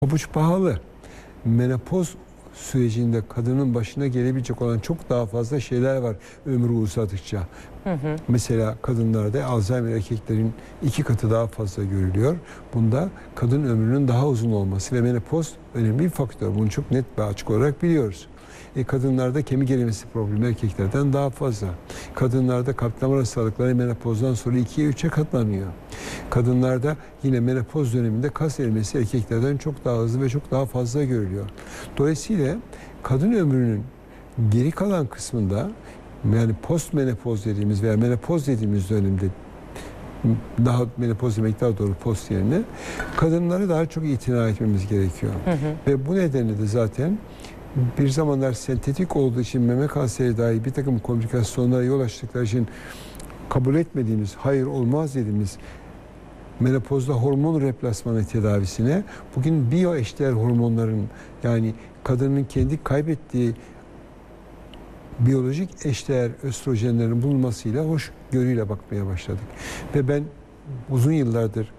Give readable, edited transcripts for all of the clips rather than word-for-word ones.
Pabuç pahalı. Menopoz sürecinde kadının başına gelebilecek olan çok daha fazla şeyler var ömrü uzadıkça. Mesela kadınlarda Alzheimer erkeklerin 2 katı daha fazla görülüyor. Bunda kadın ömrünün daha uzun olması ve menopoz önemli bir faktör. Bunu çok net ve açık olarak biliyoruz. Kadınlarda kemik erimesi problemi erkeklerden daha fazla. Kadınlarda kalp damar hastalıkları menopozdan sonra 2'ye 3'e katlanıyor. Kadınlarda yine menopoz döneminde kas erimesi erkeklerden çok daha hızlı ve çok daha fazla görülüyor. Dolayısıyla kadın ömrünün geri kalan kısmında, yani post menopoz dediğimiz veya menopoz dediğimiz dönemde, daha menopoz demek daha doğru, post yerine kadınlara daha çok itina etmemiz gerekiyor. Ve bu nedenle de zaten bir zamanlar sentetik olduğu için meme kanseri dahi bir takım komplikasyonlara yol açtıkları için kabul etmediğimiz, hayır olmaz dediğimiz menopozda hormon replasmanı tedavisine bugün biyoeşdeğer hormonların, yani kadının kendi kaybettiği biyolojik eşdeğer östrojenlerin bulunmasıyla hoşgörüyle bakmaya başladık. Ve ben uzun yıllardır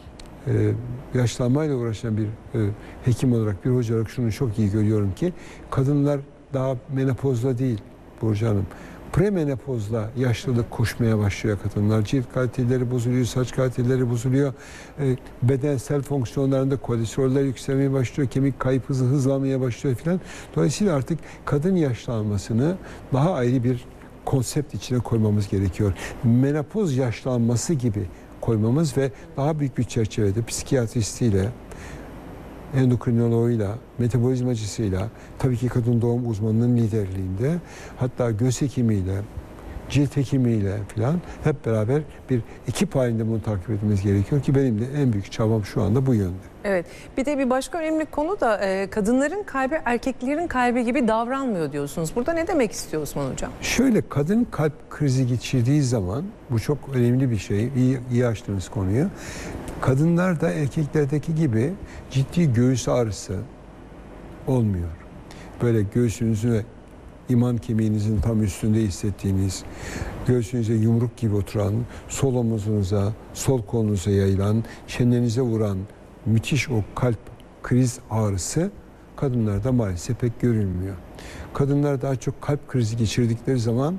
yaşlanmayla uğraşan bir hekim olarak, bir hoca olarak şunu çok iyi görüyorum ki kadınlar daha menopozla değil Burcu Hanım, premenopozla yaşlılık koşmaya başlıyor kadınlar. Cilt kaliteleri bozuluyor, saç kaliteleri bozuluyor. Bedensel fonksiyonlarında kolesteroller yükselmeye başlıyor, kemik kayıp hızı hızlanmaya başlıyor filan. Dolayısıyla artık kadın yaşlanmasını daha ayrı bir konsept içine koymamız gerekiyor. Menopoz yaşlanması gibi koymamız ve daha büyük bir çerçevede psikiyatristiyle, endokrinoloğuyla, metabolizmacısıyla, tabii ki kadın doğum uzmanının liderliğinde, hatta göz hekimiyle, cilt hekimiyle falan hep beraber bir ekip halinde bunu takip etmemiz gerekiyor ki benim de en büyük çabam şu anda bu yönde. Evet. Bir de bir başka önemli konu da kadınların kalbi erkeklerin kalbi gibi davranmıyor diyorsunuz. Burada ne demek istiyor Osman Hocam? Şöyle, kadın kalp krizi geçirdiği zaman, bu çok önemli bir şey, iyi açtığınız konuyu. Kadınlarda erkeklerdeki gibi ciddi göğüs ağrısı olmuyor. Böyle göğsünüzü ve iman kemiğinizin tam üstünde hissettiğiniz, göğsünüze yumruk gibi oturan, sol omuzunuza, sol kolunuza yayılan, çenenize vuran müthiş o kalp kriz ağrısı kadınlarda maalesef pek görülmüyor. Kadınlar daha çok kalp krizi geçirdikleri zaman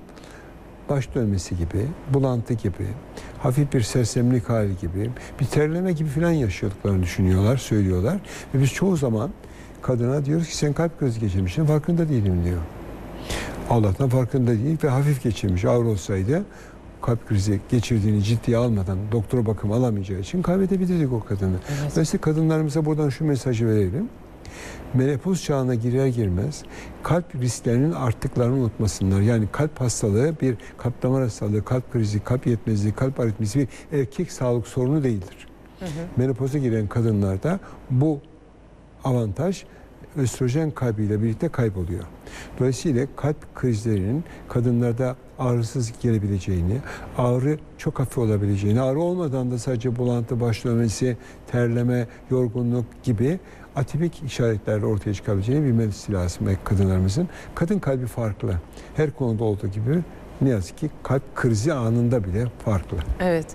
baş dönmesi gibi, bulantı gibi, hafif bir sersemlik hali gibi, bir terleme gibi falan yaşadıklarını düşünüyorlar, söylüyorlar. Ve biz çoğu zaman kadına diyoruz ki sen kalp krizi geçirmişsin, farkında değilim diyor. Allah'tan farkında değil ve hafif geçirmiş. Ağır olsaydı kalp krizi geçirdiğini ciddiye almadan doktora bakım alamayacağı için kaybedebilirdik o kadını. Evet. Dolayısıyla kadınlarımıza buradan şu mesajı verelim. Menopoz çağına girer girmez kalp risklerinin arttıklarını unutmasınlar. Yani kalp hastalığı bir kalp damar hastalığı, kalp krizi, kalp yetmezliği, kalp aritmisi bir erkek sağlık sorunu değildir. Menopoza giren kadınlarda bu avantaj östrojen kaybıyla birlikte kayboluyor. Dolayısıyla kalp krizlerinin kadınlarda ağrısız gelebileceğini, ağrı çok hafif olabileceğini, ağrı olmadan da sadece bulantı, baş dönmesi, terleme, yorgunluk gibi atipik işaretlerle ortaya çıkabileceğini bilmesi lazım kadınlarımızın. Kadın kalbi farklı. Her konuda olduğu gibi ne yazık ki kalp krizi anında bile farklı. Evet.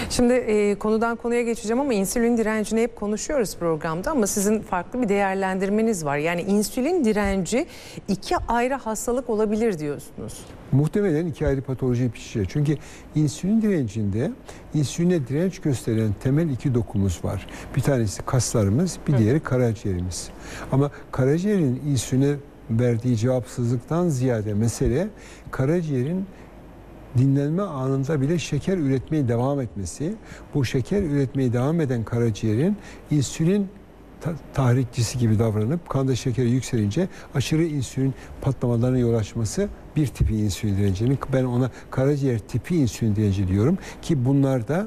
Şimdi konudan konuya geçeceğim ama insülin direncini hep konuşuyoruz programda ama sizin farklı bir değerlendirmeniz var. Yani insülin direnci 2 ayrı hastalık olabilir diyorsunuz. Muhtemelen 2 ayrı patoloji pişiyor. Çünkü insülin direncinde insüline direnç gösteren temel 2 dokumuz var. Bir tanesi kaslarımız, bir diğeri karaciğerimiz. Ama karaciğerin insüline verdiği cevapsızlıktan ziyade mesele karaciğerin dinlenme anında bile şeker üretmeye devam etmesi. Bu şeker üretmeye devam eden karaciğerin insülin tahrikçisi gibi davranıp kanda şekeri yükselince aşırı insülin patlamalarına yol açması bir tipi insülin direncinin. Ben ona karaciğer tipi insülin direnci diyorum ki bunlar da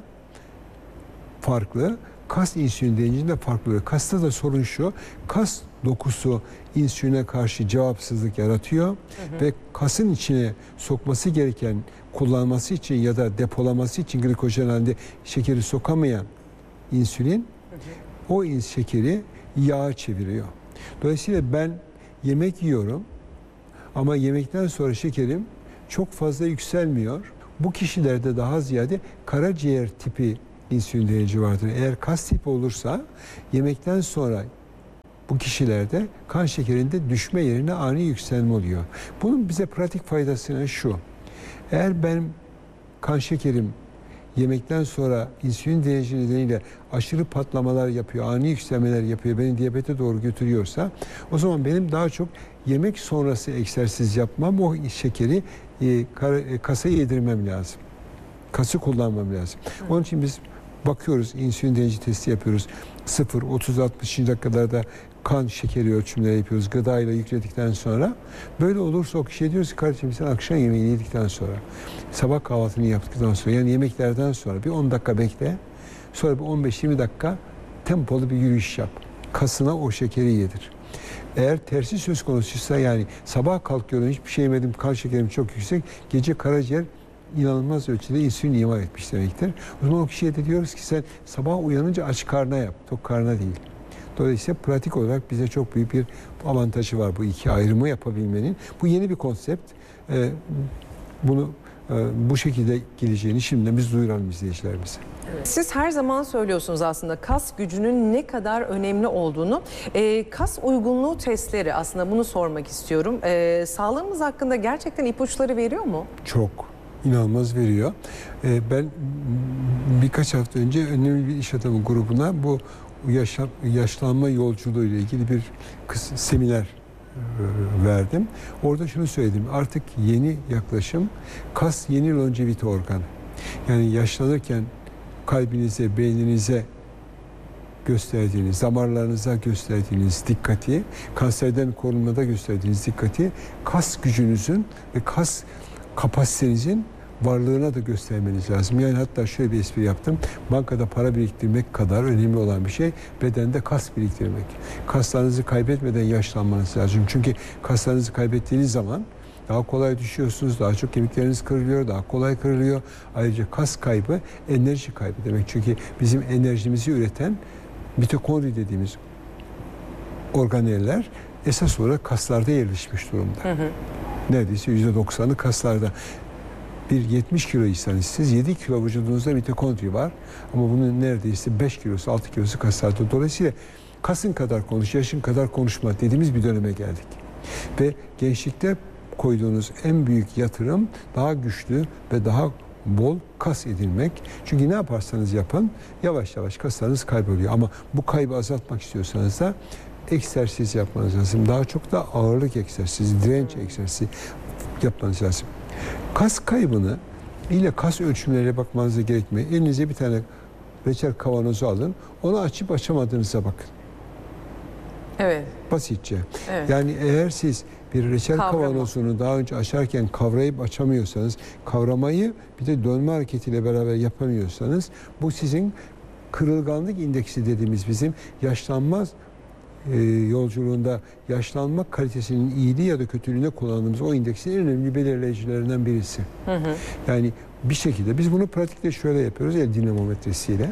farklı. Kas insülin direncinde farklı oluyor. Kasta da sorun şu, kas dokusu insüline karşı cevapsızlık yaratıyor ve kasın içine sokması gereken, kullanması için ya da depolaması için glikojen halinde şekeri sokamayan insülin o şekeri yağa çeviriyor. Dolayısıyla ben yemek yiyorum ama yemekten sonra şekerim çok fazla yükselmiyor. Bu kişilerde daha ziyade karaciğer tipi insülin direnci vardır. Eğer kas tipi olursa yemekten sonra bu kişilerde kan şekerinde düşme yerine ani yükselme oluyor. Bunun bize pratik faydası şu. Eğer benim kan şekerim yemekten sonra insülin direnci nedeniyle aşırı patlamalar yapıyor, ani yükselmeler yapıyor, beni diyabete doğru götürüyorsa, o zaman benim daha çok yemek sonrası egzersiz yapmam, o şekeri kasa yedirmem lazım. Kası kullanmam lazım. Onun için biz bakıyoruz, insülin direnci testi yapıyoruz. 0, 30, 60. dakikalarda kan şekeri ölçümleri yapıyoruz. Gıdayla yükledikten sonra. Böyle olursa o kişiye diyoruz ki kardeşim sen akşam yemeğini yedikten sonra, sabah kahvaltını yaptıktan sonra, yani yemeklerden sonra bir 10 dakika bekle. Sonra bir 15-20 dakika tempolu bir yürüyüş yap. Kasına o şekeri yedir. Eğer tersi söz konusuysa, yani sabah kalkıyorum hiçbir şey yemedim, kan şekerim çok yüksek, gece karaciğer inanılmaz ölçüde insülin imal etmiş demektir. O zaman o kişiye de diyoruz ki sen sabah uyanınca aç karnına yap, tok karnına değil. Dolayısıyla pratik olarak bize çok büyük bir avantajı var bu iki ayrımı yapabilmenin. Bu yeni bir konsept. Bunu bu şekilde geleceğini şimdiden biz duyuralım izleyicilerimize. Siz her zaman söylüyorsunuz aslında kas gücünün ne kadar önemli olduğunu. Kas uygunluğu testleri, aslında bunu sormak istiyorum. Sağlığımız hakkında gerçekten ipuçları veriyor mu? Çok. İnanılmaz veriyor. Ben birkaç hafta önce önemli bir iş adamı grubuna bu yaşlanma yolculuğu ile ilgili bir seminer verdim. Orada şunu söyledim. Artık yeni yaklaşım, kas yeni longevite organı. Yani yaşlanırken kalbinize, beyninize gösterdiğiniz, damarlarınıza gösterdiğiniz dikkati, kanserden korunmada gösterdiğiniz dikkati, kas gücünüzün ve kas kapasitenizin varlığına da göstermeniz lazım. Yani hatta şöyle bir espri yaptım. Bankada para biriktirmek kadar önemli olan bir şey bedende kas biriktirmek. Kaslarınızı kaybetmeden yaşlanmanız lazım. Çünkü kaslarınızı kaybettiğiniz zaman daha kolay düşüyorsunuz, daha çok kemikleriniz kırılıyor, daha kolay kırılıyor. Ayrıca kas kaybı enerji kaybı demek. Çünkü bizim enerjimizi üreten mitokondri dediğimiz organeller esas olarak kaslarda yerleşmiş durumda. Neredeyse %90'ı kaslarda. Bir 70 kiloysanız siz 7 kilo vücudunuzda mitokondri var ama bunun neredeyse 5 kilosu 6 kilosu kaslarda. Dolayısıyla kasın kadar konuş, yaşın kadar konuşma dediğimiz bir döneme geldik. Ve gençlikte koyduğunuz en büyük yatırım daha güçlü ve daha bol kas edinmek. Çünkü ne yaparsanız yapın yavaş yavaş kaslarınız kayboluyor. Ama bu kaybı azaltmak istiyorsanız da egzersiz yapmanız lazım. Daha çok da ağırlık egzersizi, direnç egzersizi yapmanız lazım. Kas kaybını ile kas ölçümleriyle bakmanıza gerekmiyor. Elinize bir tane reçel kavanozu alın. Onu açıp açamadığınıza bakın. Evet. Basitçe. Evet. Yani eğer siz bir reçel kavanozunu daha önce açarken kavrayıp açamıyorsanız, kavramayı bir de dönme hareketiyle beraber yapamıyorsanız, bu sizin kırılganlık indeksi dediğimiz bizim yaşlanmaz yolculuğunda yaşlanma kalitesinin iyiliği ya da kötülüğüne kullandığımız o indeksin en önemli belirleyicilerinden birisi. Yani bir şekilde biz bunu pratikte şöyle yapıyoruz, el dinamometresiyle.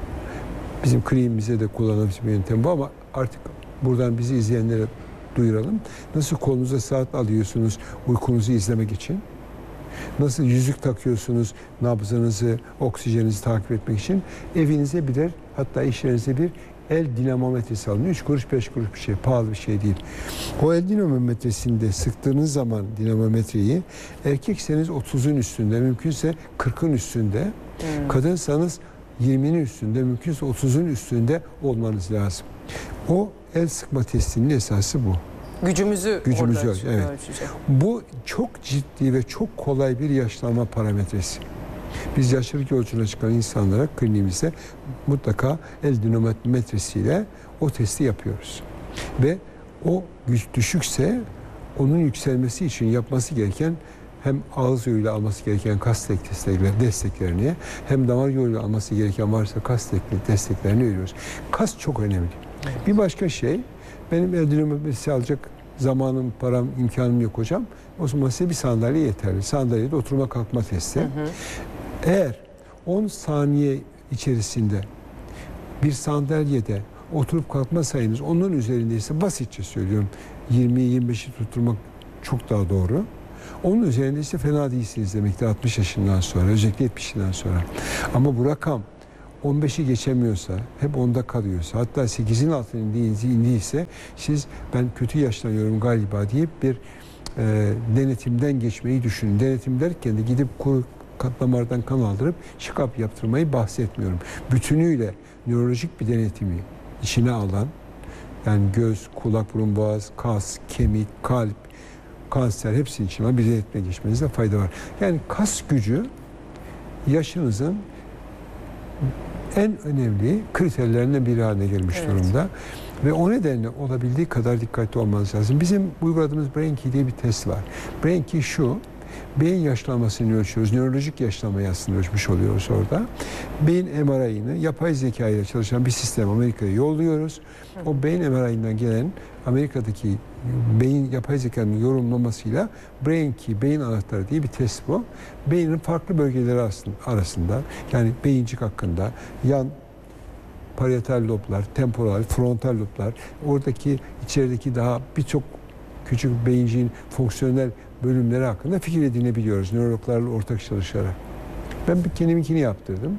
Bizim kliniğimizde de kullandığımız bir yöntem bu ama artık buradan bizi izleyenlere duyuralım. Nasıl kolunuza saat alıyorsunuz uykunuzu izlemek için? Nasıl yüzük takıyorsunuz nabzınızı, oksijeninizi takip etmek için? Evinize birer, hatta iş yerinize bir el dinamometresi alın. 3 kuruş 5 kuruş bir şey, pahalı bir şey değil. O el dinamometresinde sıktığınız zaman dinamometreyi, erkekseniz 30'un üstünde, mümkünse 40'ın üstünde, kadınsanız 20'nin üstünde, mümkünse 30'un üstünde olmanız lazım. O el sıkma testinin esası bu. Gücümüzü evet. ölçecek. Bu çok ciddi ve çok kolay bir yaşlanma parametresi. Biz yaşlılık yolculuğuna çıkan insanlara kliniğimizde mutlaka el dinamometresiyle o testi yapıyoruz. Ve o güç düşükse onun yükselmesi için yapması gereken hem ağız yoluyla alması gereken kas desteklerini hem damar yoluyla alması gereken varsa kas desteklerini veriyoruz. Kas çok önemli. Bir başka şey, benim el dinamometresi alacak zamanım, param, imkanım yok hocam. O zaman size bir sandalye yeterli. Sandalyede oturma kalkma testi. Eğer 10 saniye içerisinde bir sandalyede oturup kalkma sayınız onun üzerindeyse, basitçe söylüyorum, 20-25'i tutturmak çok daha doğru. Onun üzerindeyse fena değilsiniz demektir 60 yaşından sonra, özellikle 70'den sonra. Ama bu rakam 15'i geçemiyorsa, hep 10'da kalıyorsa, hatta 8'in altına indiyse siz ben kötü yaşlanıyorum galiba deyip bir denetimden geçmeyi düşünün. Denetim derken de gidip kuru damardan kan aldırıp check-up yaptırmayı bahsetmiyorum. Bütünüyle nörolojik bir denetimi içine alan, yani göz, kulak, burun, boğaz, kas, kemik, kalp, kanser hepsinin içine bir denetime geçmenizde fayda var. Yani kas gücü yaşınızın en önemli kriterlerinden biri haline gelmiş durumda. Ve o nedenle olabildiği kadar dikkatli olmanız lazım. Bizim uyguladığımız Brain-Key diye bir test var. Brain-Key şu, beyin yaşlanmasını ölçüyoruz. Nörolojik yaşlanmayı aslında ölçmüş oluyoruz orada. Beyin MRI'ını yapay zeka ile çalışan bir sistem Amerika'ya yolluyoruz. O beyin MRI'nden gelen Amerika'daki beyin yapay zekanın yorumlamasıyla Brain-Key, beyin anahtarı diye bir test bu. Beynin farklı bölgeleri arasında, yani beyincik hakkında, yan parietal loblar, temporal, frontal loblar, oradaki içerideki daha birçok küçük beyinciğin fonksiyonel bölümleri hakkında fikir edinebiliyoruz nörologlarla ortak çalışarak. Ben bir kendiminkini yaptırdım.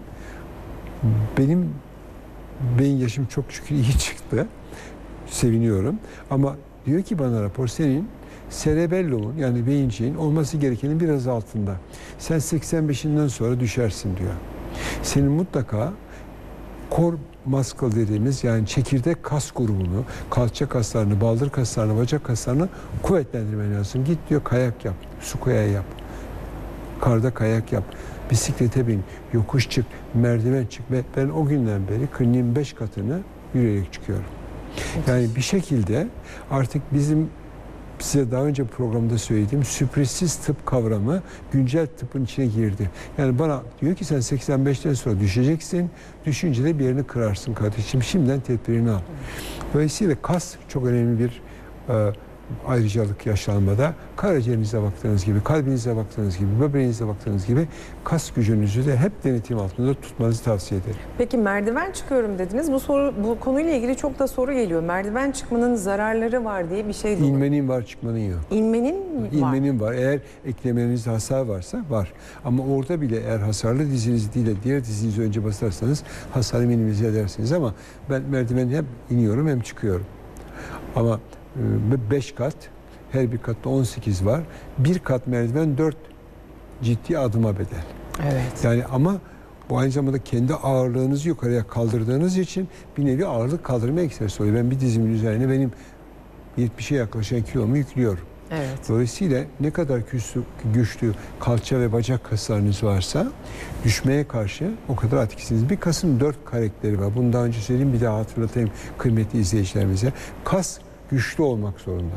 Benim beyin yaşım çok şükür iyi çıktı. Seviniyorum. Ama diyor ki bana rapor, senin cerebellum'un, yani beyinciğin olması gerekenin biraz altında. Sen 85'inden sonra düşersin diyor. Senin mutlaka core muscle dediğimiz, yani çekirdek kas grubunu, kalça kaslarını, baldır kaslarını, bacak kaslarını kuvvetlendirmen lazım. Git diyor, kayak yap, su kayağı yap, karda kayak yap, bisiklete bin, yokuş çık, merdiven çık. Ve ben o günden beri kliniğin 5 katını yürüyerek çıkıyorum. Yani bir şekilde artık bizim size daha önce programda söylediğim sürprizsiz tıp kavramı güncel tıbbın içine girdi. Yani bana diyor ki sen 85'ten sonra düşeceksin. Düşünce de bir yerini kırarsın kardeşim. Şimdiden tedbirini al. Dolayısıyla kas çok önemli bir ayrıcalık yaşlanmada. Karaciğerinize baktığınız gibi, kalbinize baktığınız gibi, böbreğinize baktığınız gibi kas gücünüzü de hep denetim altında tutmanızı tavsiye ederim. Peki merdiven çıkıyorum dediniz. Bu konuyla ilgili çok da soru geliyor. Merdiven çıkmanın zararları var diye bir şey de İnmenin var, çıkmanın yok. İnmenin var. Eğer eklemlerinizde hasar varsa var. Ama orada bile eğer hasarlı diziniz değil de diğer dizinizi önce basarsanız hasarı minimize edersiniz. Ama ben merdiveni hem iniyorum hem çıkıyorum. Ama 5 kat, her bir katta 18 var. Bir kat merdiven 4 ciddi adıma bedel. Evet. Yani ama bu aynı zamanda kendi ağırlığınızı yukarıya kaldırdığınız için bir nevi ağırlık kaldırma egzersizi oluyor. Ben bir dizimin üzerine benim 70'e yaklaşan kilomu yüklüyorum. Evet. Dolayısıyla ne kadar güçlü kalça ve bacak kaslarınız varsa düşmeye karşı o kadar etkisiniz. Bir kasın 4 karakteri var. Bunu daha önce söyleyeyim, bir daha hatırlatayım kıymetli izleyicilerimize. Kas güçlü olmak zorunda.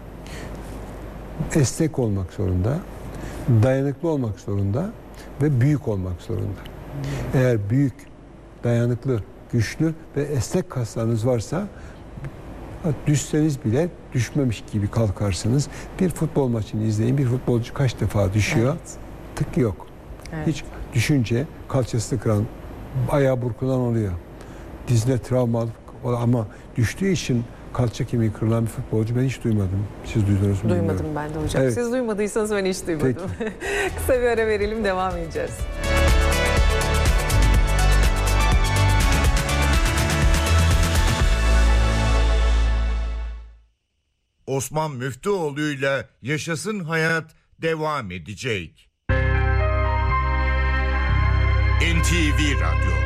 Esnek olmak zorunda. Dayanıklı olmak zorunda ve büyük olmak zorunda. Eğer büyük, dayanıklı, güçlü ve esnek kaslarınız varsa düşseniz bile düşmemiş gibi kalkarsınız. Bir futbol maçını izleyin. Bir futbolcu kaç defa düşüyor? Evet. Tık yok. Evet. Hiç düşünce kalçasını kıran, ayağı burkulan oluyor. Dizine travma ama düştüğü için kalça kemiği kırılan bir futbolcu ben hiç duymadım. Siz duydunuz mu? Duymadım bilmiyorum. ben de hocam. Evet. Siz duymadıysanız ben hiç duymadım. Kısa bir ara verelim, devam edeceğiz. Osman Müftüoğlu'yla Yaşasın Hayat devam edecek. NTV Radyo.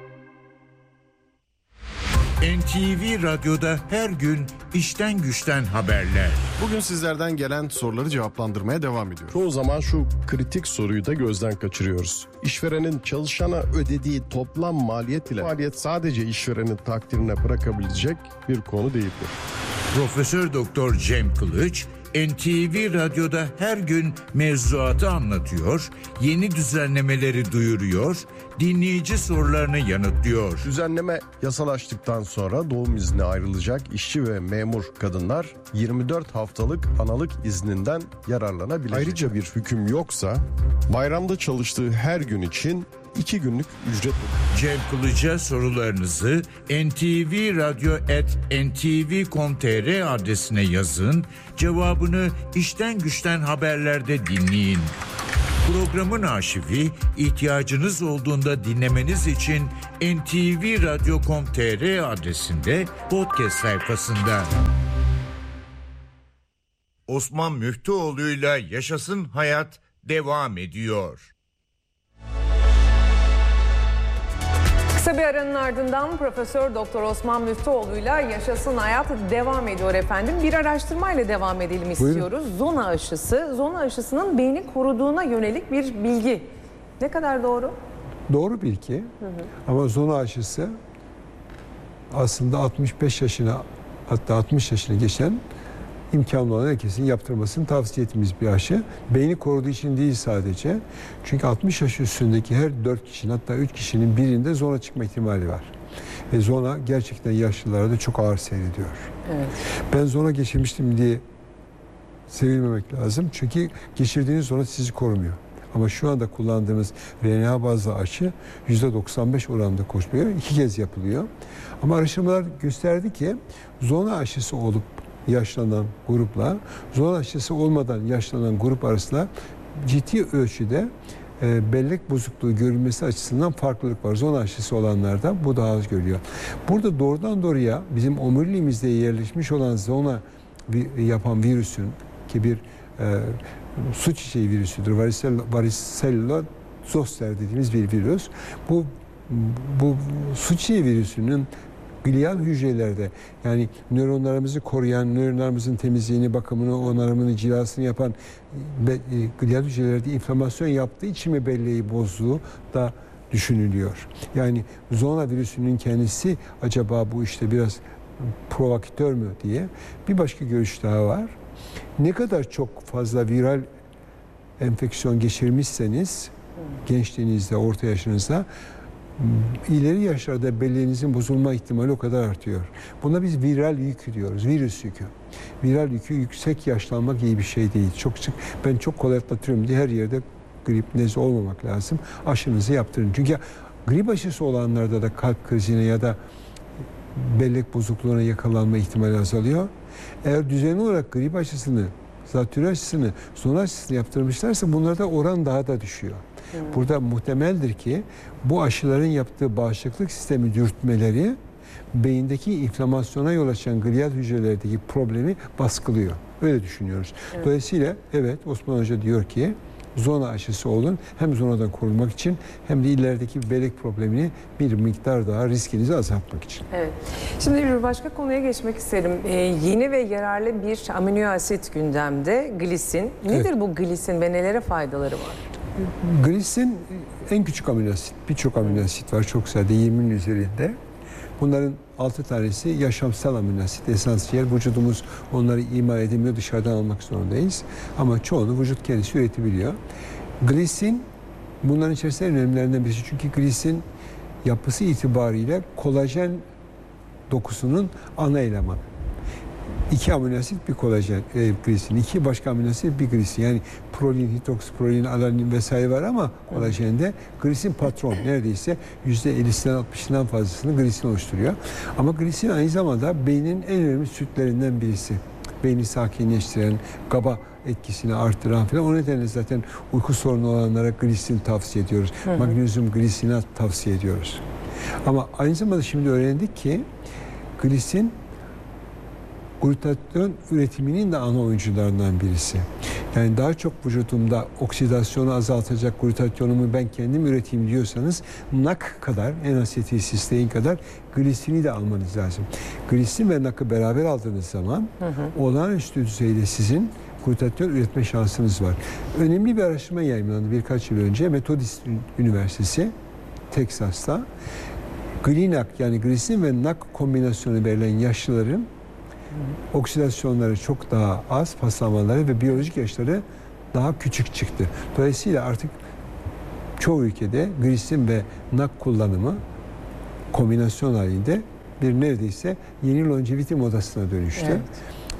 NTV Radyo'da her gün işten güçten haberler. Bugün sizlerden gelen soruları cevaplandırmaya devam ediyoruz. Çoğu zaman şu kritik soruyu da gözden kaçırıyoruz. İşverenin çalışana ödediği toplam maliyet ile maliyet sadece işverenin takdirine bırakabilecek bir konu değildir. Profesör Doktor Cem Kılıç NTV Radyo'da her gün mevzuatı anlatıyor, yeni düzenlemeleri duyuruyor, dinleyici sorularını yanıtlıyor. Düzenleme yasalaştıktan sonra doğum iznine ayrılacak işçi ve memur kadınlar 24 haftalık analık izninden yararlanabilecek. Ayrıca bir hüküm yoksa bayramda çalıştığı her gün için 2 günlük ücret. Cem Kılıç'a sorularınızı ntvradyo@ntv.com.tr adresine yazın. Cevabını işten güçten haberlerde dinleyin. Programın arşivi ihtiyacınız olduğunda dinlemeniz için ntvradio.com.tr adresinde podcast sayfasında. Osman Müftüoğlu'yla Yaşasın Hayat devam ediyor. Kısa bir aranın ardından Profesör Doktor Osman Müftüoğlu'yla Yaşasın Hayat devam ediyor efendim. Bir araştırmayla devam edelim istiyoruz. Buyurun. Zona aşısı. Zona aşısının beyni koruduğuna yönelik bir bilgi. Ne kadar doğru? Doğru bilgi. Ama zona aşısı aslında 65 yaşına hatta 60 yaşına geçen imkanlı olan herkesin yaptırmasını tavsiye ettiğimiz bir aşı. Beyni koruduğu için değil sadece. Çünkü 60 yaş üstündeki her 4 kişinin hatta 3 kişinin birinde zona çıkma ihtimali var. Ve zona gerçekten yaşlılarda çok ağır seyrediyor. Evet. Ben zona geçirmiştim diye sevilmemek lazım. Çünkü geçirdiğiniz zona sizi korumuyor. Ama şu anda kullandığımız RNA bazlı aşı %95 oranında koşmuyor. 2 kez yapılıyor. Ama araştırmalar gösterdi ki zona aşısı olup yaşlanan grupla zona aşısı olmadan yaşlanan grup arasında ciddi ölçüde bellek bozukluğu görülmesi açısından farklılık var. Zona aşısı olanlarda bu daha az görülüyor. Burada doğrudan doğruya bizim omuriliğimizde yerleşmiş olan zona yapan virüsün ki bir su çiçeği virüsüdür. Varicella zoster dediğimiz bir virüs. Bu su çiçeği virüsünün glial hücrelerde yani nöronlarımızı koruyan, nöronlarımızın temizliğini, bakımını, onarımını, cilasını yapan glial hücrelerde inflamasyon yaptığı için mi belleği bozduğu da düşünülüyor. Yani zona virüsünün kendisi acaba bu işte biraz provokatör mü diye bir başka görüş daha var. Ne kadar çok fazla viral enfeksiyon geçirmişseniz gençliğinizde, orta yaşınızda ileri yaşlarda belleğinizin bozulma ihtimali o kadar artıyor. Buna biz viral yük diyoruz, virüs yükü. Viral yükü yüksek yaşlanmak iyi bir şey değil. Ben çok kolay atlatıyorum diye her yerde grip, nezle olmamak lazım. Aşınızı yaptırın. Çünkü grip aşısı olanlarda da kalp krizine ya da bellek bozukluğuna yakalanma ihtimali azalıyor. Eğer düzenli olarak grip aşısını, zatürre aşısını, zona aşısını yaptırmışlarsa bunlarda oran daha da düşüyor. Burada muhtemeldir ki bu aşıların yaptığı bağışıklık sistemi dürtmeleri beyindeki inflamasyona yol açan glial hücrelerdeki problemi baskılıyor. Öyle düşünüyoruz. Evet. Dolayısıyla evet Osman Hoca diyor ki zona aşısı olun. Hem zonadan korunmak için hem de ilerideki bellek problemini bir miktar daha riskinizi azaltmak için. Evet. Şimdi bir başka konuya geçmek isterim. Yeni ve yararlı bir amino asit gündemde glisin. Nedir evet. Bu glisin ve nelere faydaları var? Glisin en küçük amino asit. Birçok amino asit var. Çok sayıda 20'nin üzerinde. Bunların 6 tanesi yaşamsal amino asit, esansiyel. Vücudumuz onları ima edemiyor, dışarıdan almak zorundayız. Ama çoğunu vücut kendisi üretebiliyor. Glisin bunların içerisinde en önemlilerinden birisi. Çünkü glisin yapısı itibariyle kolajen dokusunun ana elemanı. 2 amino asit bir kolajen glisin, 2 başka amino asit bir glisin. Yani prolin, hidroksiprolin, alanin vesaire var ama kolajende glisin patron. Neredeyse %50'sinden 60'ından fazlasını glisin oluşturuyor. Ama glisin aynı zamanda beynin en önemli sütlerinden birisi. Beyni sakinleştiren, GABA etkisini arttıran falan. O nedenle zaten uyku sorunu olanlara glisin tavsiye ediyoruz. Magnezyum glisinat tavsiye ediyoruz. Ama aynı zamanda şimdi öğrendik ki glisin glutatyon üretiminin de ana oyuncularından birisi. Yani daha çok vücudumda oksidasyonu azaltacak glutatyonumu ben kendim üreteyim diyorsanız NAC kadar, N-asetilsistein kadar glisini de almanız lazım. Glisin ve NAC'ı beraber aldığınız zaman olağanüstü düzeyde sizin glutatyon üretme şansınız var. Önemli bir araştırma yayınlandı birkaç yıl önce. Methodist Üniversitesi, Teksas'ta. Glinak yani glisin ve NAC kombinasyonu verilen yaşlıların oksidasyonları çok daha az, paslamaları ve biyolojik yaşları daha küçük çıktı. Dolayısıyla artık çoğu ülkede glisin ve NAC kullanımı kombinasyon halinde bir neredeyse yeni longevity modasına dönüştü. Evet.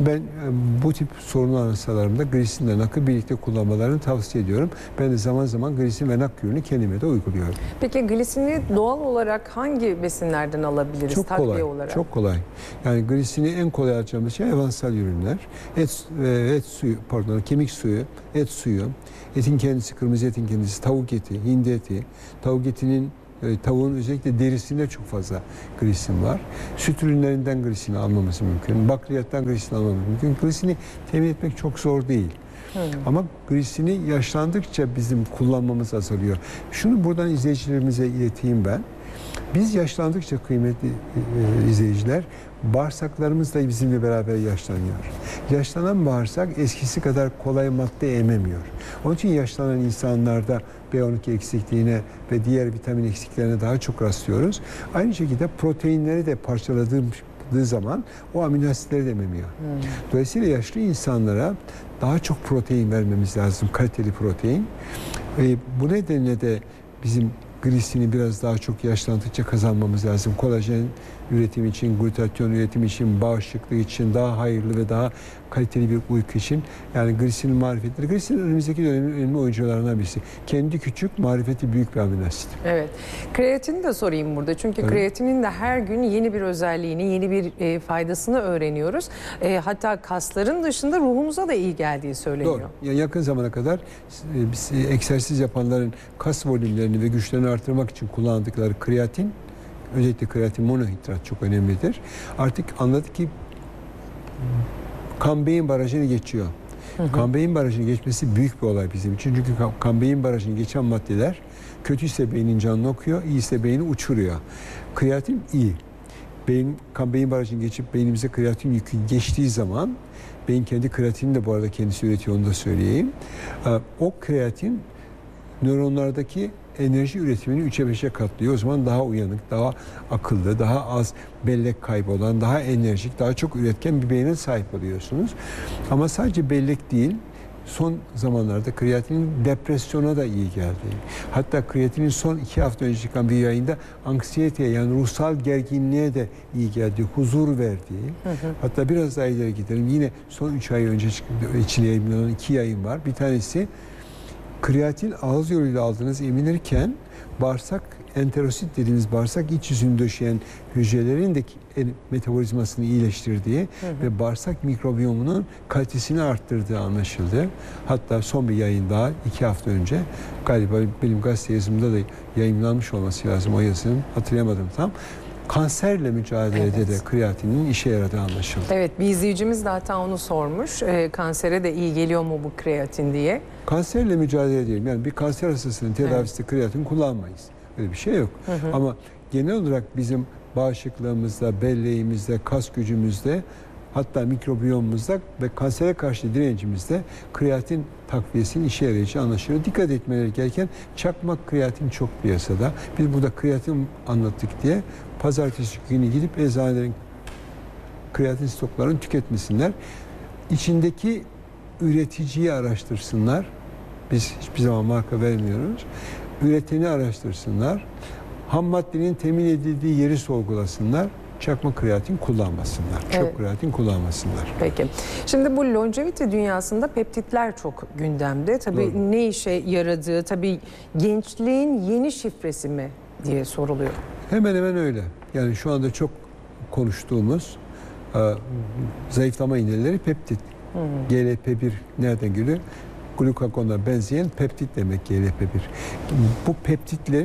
Ben bu tip sorunlu hastalarımda glisin ve nakı birlikte kullanmalarını tavsiye ediyorum. Ben de zaman zaman glisin ve nak kürünü kendime de uyguluyorum. Peki glisini doğal olarak hangi besinlerden alabiliriz Çok takviye kolay, olarak? çok kolay. Yani glisini en kolay alacağımız şey hayvansal ürünler. Et suyu, kemik suyu, et suyu, etin kendisi, kırmızı etin kendisi, tavuk eti, hindi eti, tavuk etinin tavuğun özellikle derisinde çok fazla glisin var. Süt ürünlerinden glisini almamız mümkün. Bakliyattan glisini almamız mümkün. Glisini temin etmek çok zor değil. Ama glisini yaşlandıkça bizim kullanmamız azalıyor. Şunu buradan izleyicilerimize ileteyim ben. Biz yaşlandıkça kıymetli izleyiciler, bağırsaklarımız da bizimle beraber yaşlanıyor. Yaşlanan bağırsak eskisi kadar kolay madde ememiyor. Onun için yaşlanan insanlarda B12 eksikliğine ve diğer vitamin eksikliklerine daha çok rastlıyoruz. Aynı şekilde proteinleri de parçaladığı zaman o amino asitleri de ememiyor. Dolayısıyla yaşlı insanlara daha çok protein vermemiz lazım, kaliteli protein. Bu nedenle de bizim glisini biraz daha çok yaşlandıkça kazanmamız lazım. Kolajen üretimi için, glutatyon üretimi için, bağışıklık için, daha hayırlı ve daha kaliteli bir uyku için. Yani glisinin marifetleri. Glisin önümüzdeki dönemin önemli oyuncularından birisi. Kendi küçük, marifeti büyük bir amino asit. Evet. Kreatini de sorayım burada. Çünkü kreatinin de her gün yeni bir özelliğini, yeni bir faydasını öğreniyoruz. Hatta kasların dışında ruhumuza da iyi geldiği söyleniyor. Doğru. Yani yakın zamana kadar egzersiz yapanların kas volümlerini ve güçlerini artırmak için kullandıkları kreatin, özellikle kreatin monohidrat çok önemlidir. Artık anladık ki kan-beyin barajını geçiyor. Kan-beyin barajını geçmesi büyük bir olay bizim için. Çünkü kan-beyin barajını geçen maddeler kötüyse beynin canını okuyor, iyiyse beyni uçuruyor. Kreatin iyi. Kan-beyin barajını geçip beynimize kreatin yükü geçtiği zaman, beyin kendi kreatinini de bu arada kendisi üretiyor, onu da söyleyeyim. O kreatin nöronlardaki enerji üretimini 3'e 5'e katlıyor. O zaman daha uyanık, daha akıllı, daha az bellek kaybı olan, daha enerjik, daha çok üretken bir beyne sahip oluyorsunuz. Ama sadece bellek değil, son zamanlarda kreatinin depresyona da iyi geldiği. Hatta kreatinin son 2 hafta önce çıkan bir yayında anksiyeteye, yani ruhsal gerginliğe de iyi geldiği, huzur verdiği. Hatta biraz daha ileri gidelim. Yine son 3 ay önce içine yayınlanan 2 yayın var. Bir tanesi kreatin ağız yoluyla aldığınız emilirken bağırsak, enterosit dediğimiz bağırsak iç yüzünü döşeyen hücrelerin de metabolizmasını iyileştirdiği ve bağırsak mikrobiyomunun kalitesini arttırdığı anlaşıldı. Hatta son bir yayın daha 2 hafta önce galiba benim gazete yazımda da yayınlanmış olması lazım o yazının, hatırlayamadım tam. Kanserle mücadelede de kreatinin işe yaradığı anlaşıldı. Evet, bir izleyicimiz de hatta onu sormuş. Kansere de iyi geliyor mu bu kreatin diye. Kanserle mücadele edelim. Yani bir kanser hastasının tedavisinde kreatin kullanmayız. Öyle bir şey yok. Ama genel olarak bizim bağışıklığımızda, belleğimizde, kas gücümüzde, hatta mikrobiyomumuzda ve kansere karşı direncimizde kreatin takviyesinin işe yarayacağı anlaşılıyor. Dikkat etmeleri gereken çakmak kreatin çok piyasada. Biz burada kreatin anlattık diye pazartesi günü gidip eczanelerin kreatin stoklarını tüketmesinler. İçindeki üreticiyi araştırsınlar. Biz hiçbir zaman marka vermiyoruz. Üreteni araştırsınlar. Ham maddenin temin edildiği yeri sorgulasınlar. Çakma kreatin kullanmasınlar. Evet. Çöp kreatin kullanmasınlar. Peki. Şimdi bu longevity dünyasında peptitler çok gündemde. Tabii Doğru. ne işe yaradığı, tabii gençliğin yeni şifresi mi diye soruluyor. Hemen hemen öyle. Yani şu anda çok konuştuğumuz zayıflama iğneleri peptit. GLP-1 nereden geliyor? Glukagona benzeyen peptit demek GLP-1. Bu peptitler,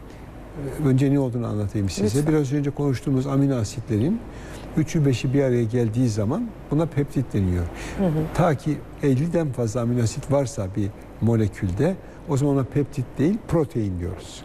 önce ne olduğunu anlatayım size. Lütfen. Biraz önce konuştuğumuz amino asitlerin 3'ü 5'i bir araya geldiği zaman buna peptit deniyor. Ta ki 50'den fazla amino asit varsa bir molekülde, o zaman ona peptit değil, protein diyoruz.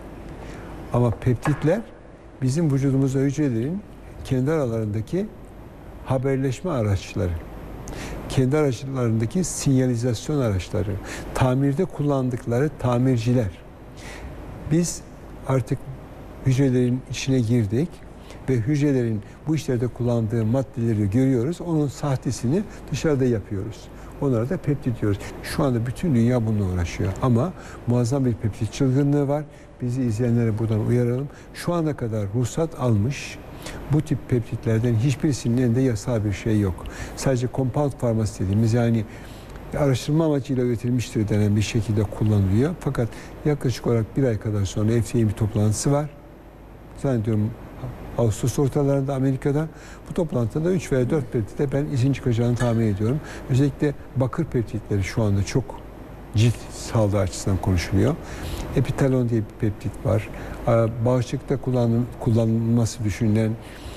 Ama peptitler bizim vücudumuzda hücrelerin kendi aralarındaki haberleşme araçları, kendi araçlarındaki sinyalizasyon araçları, tamirde kullandıkları tamirciler. Biz artık hücrelerin içine girdik ve hücrelerin bu işlerde kullandığı maddeleri görüyoruz. Onun sahtesini dışarıda yapıyoruz. Onlara da peptit diyoruz. Şu anda bütün dünya bununla uğraşıyor. Ama muazzam bir peptit çılgınlığı var. Bizi izleyenlere buradan uyaralım. Şu ana kadar ruhsat almış bu tip peptitlerden hiçbirisinin elinde yasal bir şey yok. Sadece compound farmasi dediğimiz, yani araştırma amacıyla üretilmiştir denen bir şekilde kullanılıyor. Fakat yaklaşık olarak bir ay kadar sonra FDA'nin bir toplantısı var. Zannediyorum Ağustos ortalarında Amerika'da. Bu toplantıda 3 veya 4 peptite ben izin çıkacağını tahmin ediyorum. Özellikle bakır peptitleri şu anda çok cilt sağlığı açısından konuşuluyor. Epitalon diye bir peptit var. Bağışıklıkta kullanılması düşünülen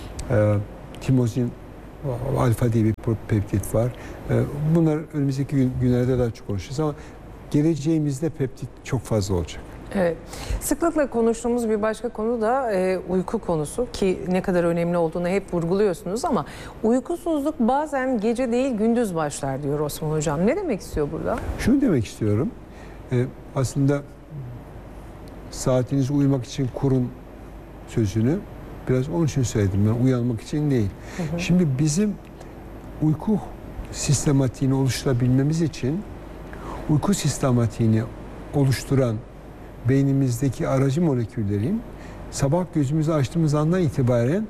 timozin alfa diye bir peptit var. Bunlar önümüzdeki günlerde daha çok konuşacağız ama geleceğimizde peptit çok fazla olacak. Evet. Sıklıkla konuştuğumuz bir başka konu da uyku konusu ki ne kadar önemli olduğunu hep vurguluyorsunuz ama uykusuzluk bazen gece değil gündüz başlar diyor Osman Hocam. Ne demek istiyor burada? Şunu demek istiyorum. Aslında saatinizi uyumak için kurun sözünü biraz onun için söyledim ben, uyanmak için değil. Şimdi bizim uyku sistematiğini oluşturabilmemiz için uyku sistematiğini oluşturan beynimizdeki aracı moleküllerin sabah gözümüzü açtığımız andan itibaren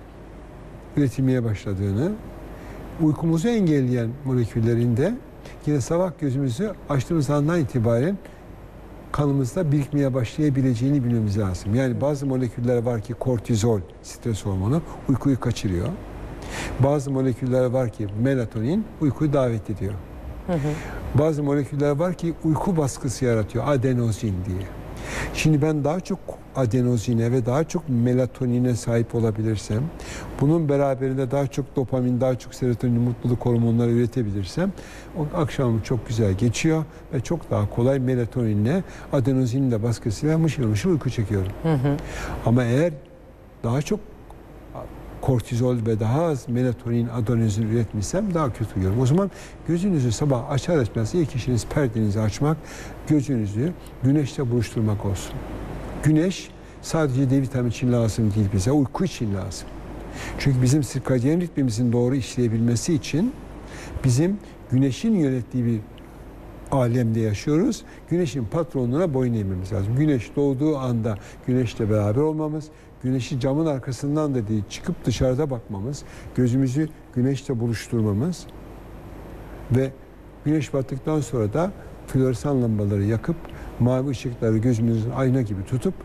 üretilmeye başladığını, uykumuzu engelleyen moleküllerin de yine sabah gözümüzü açtığımız andan itibaren kanımızda birikmeye başlayabileceğini bilmemiz lazım. Yani bazı moleküller var ki kortizol, stres hormonu uykuyu kaçırıyor. Bazı moleküller var ki melatonin uykuyu davet ediyor. Bazı moleküller var ki uyku baskısı yaratıyor, adenozin diye. Şimdi ben daha çok adenozine ve daha çok melatonine sahip olabilirsem, bunun beraberinde daha çok dopamin, daha çok serotonin, mutluluk hormonları üretebilirsem, o akşamım çok güzel geçiyor ve çok daha kolay melatoninle, adenozinle baskısıyla mışıl mışıl uyku çekiyorum. Ama eğer daha çok kortizol ve daha az melatonin, adenozin üretmişsem daha kötü uyuyorum. O zaman gözünüzü sabah açar açmaz ilk işiniz perdenizi açmak, gözünüzü güneşle buluşturmak olsun. Güneş sadece D vitamini için lazım değil bize, uyku için lazım. Çünkü bizim sirkadyen ritmimizin doğru işleyebilmesi için bizim güneşin yönettiği bir alemde yaşıyoruz. Güneşin patronluğuna boyun eğmemiz lazım. Güneş doğduğu anda güneşle beraber olmamız, güneşi camın arkasından da değil, çıkıp dışarıda bakmamız, gözümüzü güneşle buluşturmamız ve güneş battıktan sonra da floresan lambaları yakıp mavi ışıkları gözümüzün ayna gibi tutup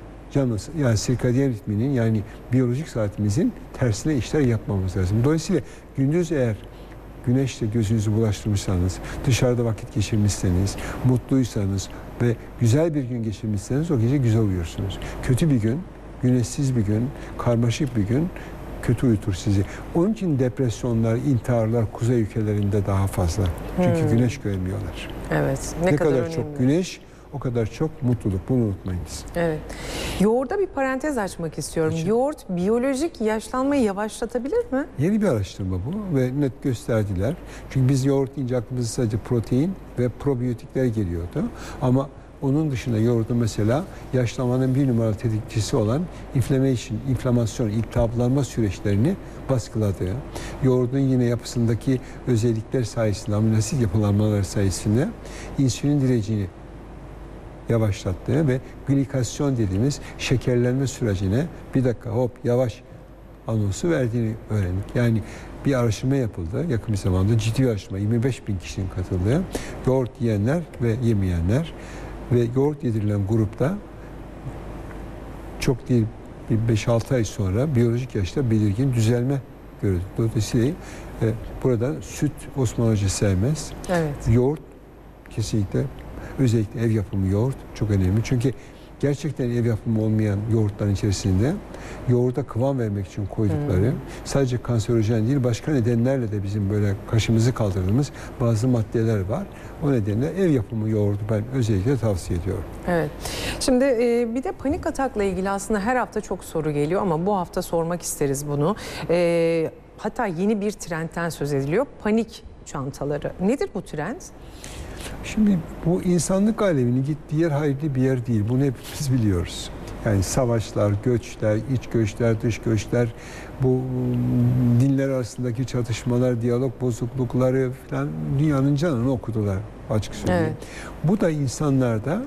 yani sirkadyen ritminin, yani biyolojik saatimizin tersine işler yapmamız lazım. Dolayısıyla gündüz eğer güneşle gözünüzü bulaştırmışsanız, dışarıda vakit geçirmişseniz, mutluysanız ve güzel bir gün geçirmişseniz o gece güzel uyursunuz. Kötü bir gün, güneşsiz bir gün, karmaşık bir gün kötü uyutur sizi. Onun için depresyonlar, intiharlar kuzey ülkelerinde daha fazla. Çünkü güneş görmüyorlar. Evet. Ne kadar çok güneş, o kadar çok mutluluk. Bunu unutmayınız. Evet. Yoğurda bir parantez açmak istiyorum. Yoğurt biyolojik yaşlanmayı yavaşlatabilir mi? Yeni bir araştırma bu ve net gösterdiler. Çünkü biz yoğurt deyince aklımıza sadece protein ve probiyotikler geliyordu. Ama onun dışında yoğurdun mesela yaşlanmanın bir numaralı tetikçisi olan inflamasyon, iltihaplanma süreçlerini baskıladığı, yoğurdun yine yapısındaki özellikler sayesinde, amino asit yapılanmaları sayesinde insülin direncini yavaşlattığı ve glikasyon dediğimiz şekerlenme sürecine bir dakika hop yavaş anonsu verdiğini öğrendik. Yani bir araştırma yapıldı yakın bir zamanda, ciddi bir araştırma, 25.000 kişinin katıldığı, yoğurt yiyenler ve yemeyenler ve yoğurt yedirilen grupta çok değil bir 5-6 ay sonra biyolojik yaşta belirgin düzelme görüldü. Dolayısıyla burada süt Osman Hoca sevmez. Evet. Yoğurt kesinlikle, özellikle ev yapımı yoğurt çok önemli. Çünkü gerçekten ev yapımı olmayan yoğurtların içerisinde yoğurda kıvam vermek için koydukları sadece kanserojen değil, başka nedenlerle de bizim böyle kaşımızı kaldırdığımız bazı maddeler var. O nedenle ev yapımı yoğurdu ben özellikle tavsiye ediyorum. Evet. Şimdi bir de panik atakla ilgili aslında her hafta çok soru geliyor ama bu hafta sormak isteriz bunu. Hatta yeni bir trendten söz ediliyor. Panik çantaları. Nedir bu trend? Şimdi bu insanlık aleminin gittiği yer hayırlı bir yer değil. Bunu hepimiz biliyoruz. Yani savaşlar, göçler, iç göçler, dış göçler, bu dinler arasındaki çatışmalar, diyalog bozuklukları falan dünyanın canını okudular açık söyleyeyim. Evet. Bu da insanlarda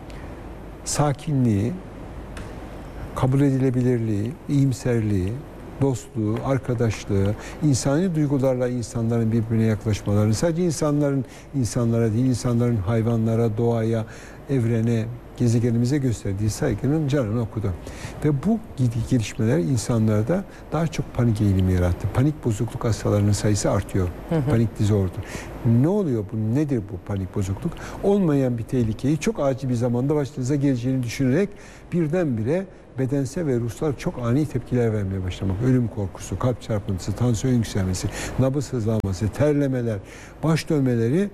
sakinliği, kabul edilebilirliği, iyimserliği, dostluğu, arkadaşlığı, insani duygularla insanların birbirine yaklaşmaları, sadece insanlara değil, insanların hayvanlara, doğaya, evrene, gezegenimize gösterdiği saygının canını okudu. Ve bu gelişmeler insanlarda daha çok panik eğilimi yarattı. Panik bozukluk hastalarının sayısı artıyor. Panik disorder. Ne oluyor bu? Nedir bu panik bozukluk? Olmayan bir tehlikeyi çok acil bir zamanda başınıza geleceğini düşünerek birdenbire bedensel ve ruhsal çok ani tepkiler vermeye başlamak. Ölüm korkusu, kalp çarpıntısı, tansiyon yükselmesi, nabız hızlanması, terlemeler, baş dönmeleri.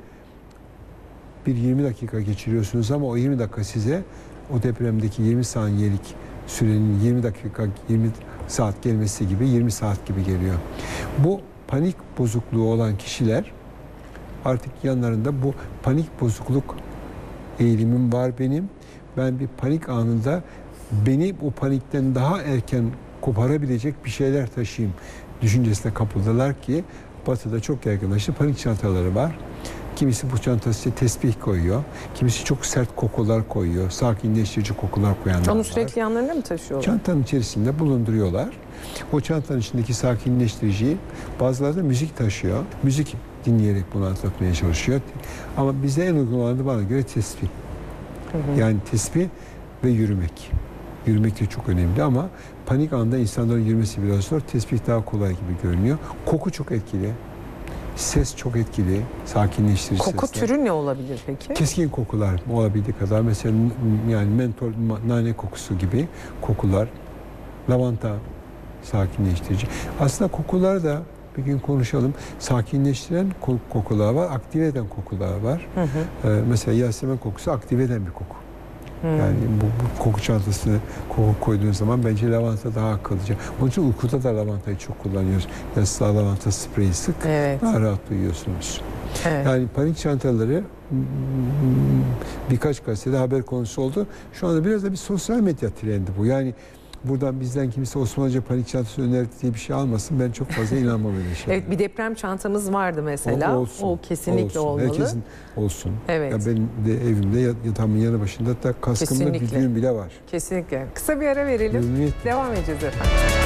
Bir 20 dakika geçiriyorsunuz ama o 20 dakika size o depremdeki 20 saniyelik sürenin 20 dakika 20 saat gelmesi gibi 20 saat gibi geliyor. Bu panik bozukluğu olan kişiler artık yanlarında bu panik bozukluk eğilimim var benim. Ben bir panik anında beni bu panikten daha erken koparabilecek bir şeyler taşıyayım düşüncesine kapıldılar ki Batı'da çok yaygınlaştı. Panik çantaları var. Kimisi bu çantasına tesbih koyuyor. Kimisi çok sert kokular koyuyor. Sakinleştirici kokular koyanlar var. Onu sürekli yanlarında mı taşıyorlar? Çantanın içerisinde bulunduruyorlar. O çantanın içindeki sakinleştiriciyi bazıları da müzik taşıyor. Müzik dinleyerek bunu atlatmaya çalışıyor. Ama bize en uygun olan da bana göre tesbih. Yani tesbih ve yürümek. Yürümek de çok önemli ama panik anda insanların yürümesi biraz zor. Tesbih daha kolay gibi görünüyor. Koku çok etkili. Ses çok etkili, sakinleştirici Koku sesler. türü ne olabilir peki? Keskin kokular olabildiği kadar. Mesela yani mentol, nane kokusu gibi kokular. Lavanta sakinleştirici. Aslında kokular da bir gün konuşalım. Sakinleştiren kokular var, aktive eden kokular var. Mesela yasemin kokusu aktive eden bir koku. Yani bu koku çantasına koku koyduğunuz zaman bence lavanta daha akıllıca. Onun için uykuda da lavantayı çok kullanıyoruz. Yastığa lavanta spreyi sık, daha rahat uyuyorsunuz. Evet. Yani panik çantaları birkaç gazetede haber konusu oldu. Şu anda biraz da bir sosyal medya trendi bu. Yani buradan bizden kimse Osmanlıca panik çantası önerdi diye bir şey almasın. Ben çok fazla inanmam öyle şeylere. Evet, bir deprem çantamız vardı mesela. O kesinlikle olmalı. Herkesin olsun. Evet. Ya benim de evimde yatağımın yanı başında da kaskımda kesinlikle. bir düğüm bile var. Kesinlikle. Kısa bir ara verelim. Memnuniyetle. Devam edeceğiz efendim.